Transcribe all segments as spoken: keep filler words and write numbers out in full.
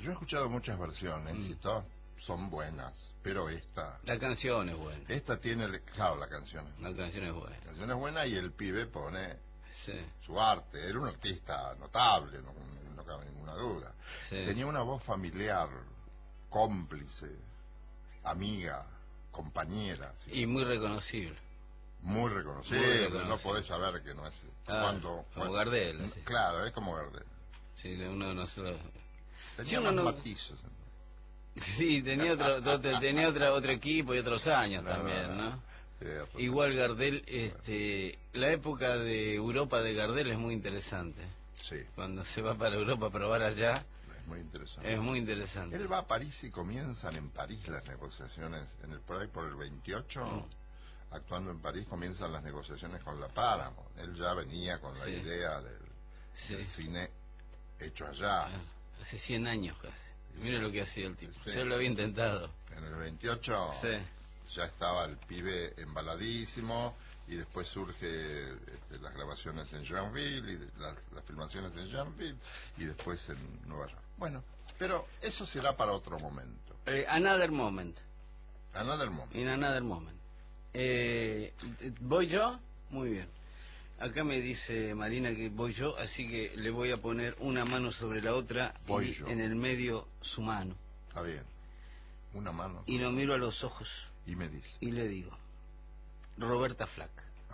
Yo he escuchado muchas versiones Mm. y todas son buenas, pero esta... La canción es buena. Esta tiene, claro, la canción es La canción es buena. La canción es buena y el pibe pone Sí, su arte. Era un artista notable, no, no cabe ninguna duda. sí. Tenía una voz familiar, cómplice, amiga, compañera. ¿sí? Y muy reconocible. Muy reconocible, Muy reconocible. no podés saber que no es... Ah, cuando, como cuando- Gardel, así. Claro, es como Gardel. Sí, uno no se lo... Tenía Sí, más uno no- matices. Sí, tenía otro, otro- tenía otra, otro equipo y otros años No, también, no, ¿no? Sí, otro- Igual Gardel, este, la época de Europa de Gardel es muy interesante. Sí, Cuando se va para Europa a probar allá, es muy interesante. es muy interesante. Él va a París y comienzan en París las negociaciones, en el por ahí por el veintiocho, Mm. actuando en París comienzan las negociaciones con la Paramount. Él ya venía con la Sí. idea del, Sí. del cine hecho allá. Claro, hace cien años casi. Mira lo que hacía el tipo. Sí. Yo lo había intentado. En el veintiocho Sí. ya estaba el pibe embaladísimo y después surge este, las grabaciones en Jeanville y las, las filmaciones en Jeanville y después en Nueva York. Bueno, pero eso será para otro momento. Eh, another moment. Another moment. In another moment. Eh, ¿Voy yo? Muy bien. Acá me dice Marina que voy yo, así que le voy a poner una mano sobre la otra Voy y yo. en el medio su mano. Está bien. Una mano. Y lo miro a los ojos Y me dice. y le digo, Roberta Flack.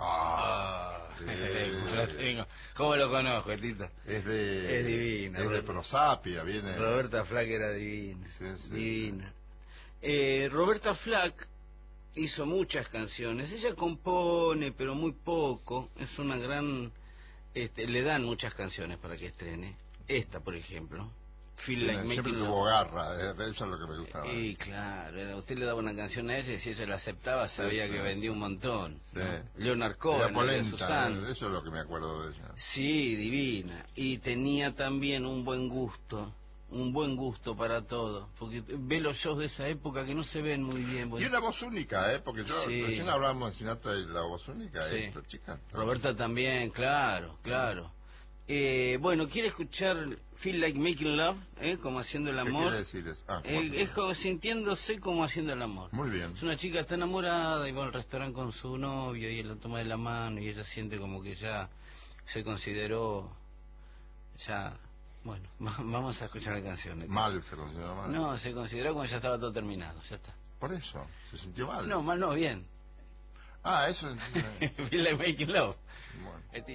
Ah, Ah, eh, lo tengo. ¿Cómo lo conozco, Tito? es de... Es divina, Es de Roberta. Prosapia, viene... Roberta Flack era divina. Sí, sí, divina. Eh, Roberta Flack hizo muchas canciones. Ella compone, pero muy poco. Es una gran... Este, le dan muchas canciones para que estrene. Esta, por ejemplo. Feel Tiene- Like siempre Making tuvo Love. garra, eh, eso es lo que me gustaba. Y claro, era- usted le daba una canción a ella y si ella la aceptaba sabía Sí, que sí, vendía sí. un montón. Sí. ¿no? Leonard Era Cohen, María polenta, Susana. eso es lo que me acuerdo de ella. Sí, divina. Y tenía también un buen gusto, un buen gusto para todo. Porque ve los shows de esa época que no se ven muy bien. Y porque- una voz única, ¿eh? Porque yo Sí. recién hablábamos de Sinatra y la voz única, Sí. ¿eh? La chica. Roberta también, claro, claro. Eh, bueno, ¿quiere escuchar Feel Like Making Love? ¿Eh? Como haciendo el ¿Qué amor. quiere decir eso? Ah, ¿cómo Eh, hace? es como sintiéndose como haciendo el amor. Muy bien. Es una chica está enamorada y va al restaurante con su novio y él lo toma de la mano y ella siente como que ya se consideró, ya, bueno, vamos a escuchar la canción. ¿eh? Mal se consideró mal. No, se consideró cuando ya estaba todo terminado, ya está. Por eso, se sintió mal. No, mal no, bien. Ah, eso... Feel Like Making Love. Bueno. Este